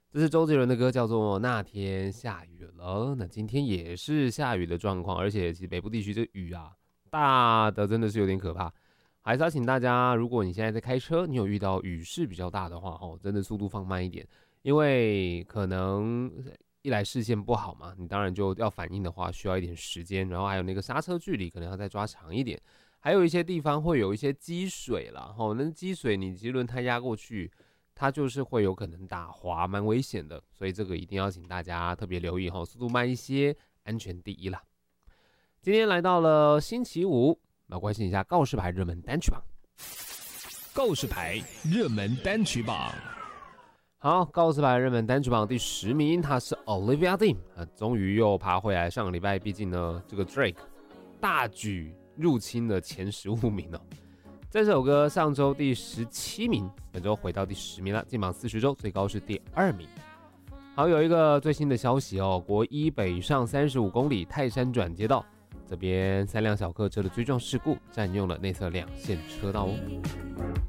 这是周杰伦的歌，叫做《那天下雨了》。那今天也是下雨的状况，而且其实北部地区这雨啊，大的真的是有点可怕。还是要请大家，如果你现在在开车，你有遇到雨势比较大的话，真的速度放慢一点，因为可能一来视线不好嘛，你当然就要反应的话需要一点时间，然后还有那个刹车距离可能要再抓长一点，还有一些地方会有一些积水啦，那积水你其实轮胎压过去。它就是会有可能打滑，蛮危险的，所以这个一定要请大家特别留意，速度慢一些，安全第一啦。今天来到了星期五，来关心一下告示牌热门单曲榜。 告示牌热门单曲榜， 好，告示牌热门单曲榜第10名，它是 Olivia Dean 终于又爬回来。上个礼拜，毕竟呢，这个 Drake 大举入侵了前15名哦。这首歌上周第17名，本周回到第10名了，进榜40周，最高是第2名。好，有一个最新的消息哦，国一北上35公里泰山转接道，这边3辆小客车的追撞事故，占用了内侧2线车道哦。